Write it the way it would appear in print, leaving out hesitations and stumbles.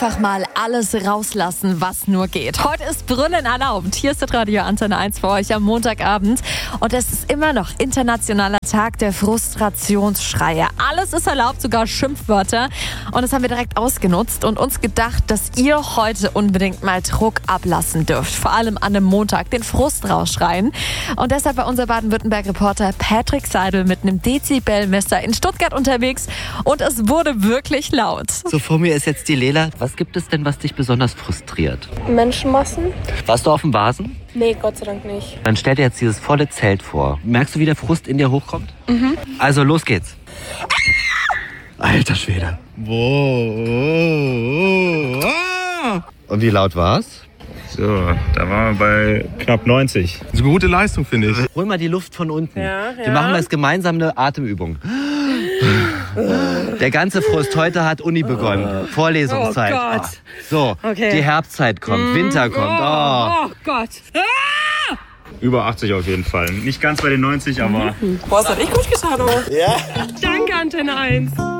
einfach mal alles rauslassen, was nur geht. Heute ist Brüllen erlaubt. Hier ist das Radio Antenne 1 für euch am Montagabend. Und es ist immer noch internationaler Tag der Frustrationsschreie. Alles ist erlaubt, sogar Schimpfwörter. Und das haben wir direkt ausgenutzt und uns gedacht, dass ihr heute unbedingt mal Druck ablassen dürft. Vor allem an einem Montag den Frust rausschreien. Und deshalb war unser Baden-Württemberg-Reporter Patrick Seidel mit einem Dezibelmesser in Stuttgart unterwegs. Und es wurde wirklich laut. So, vor mir ist jetzt die Lela. Was gibt es denn, was dich besonders frustriert? Menschenmassen? Warst du auf dem Vasen? Nee, Gott sei Dank nicht. Dann stell dir jetzt dieses volle Zelt vor. Merkst du, wie der Frust in dir hochkommt? Mhm. Also, los geht's. Alter Schwede. Und wie laut war's? So, da waren wir bei knapp 90. Das ist eine gute Leistung, finde ich. Hol mal die Luft von unten. Ja. Wir machen mal jetzt gemeinsam eine Atemübung. Der ganze Frust, heute hat Uni begonnen. Vorlesungszeit. Oh Gott. So, Okay. Die Herbstzeit kommt, Winter kommt. Oh Gott. Über 80 auf jeden Fall. Nicht ganz bei den 90, aber... Boah, das hat echt gut getan, oh. Ja. Danke, Antenne 1.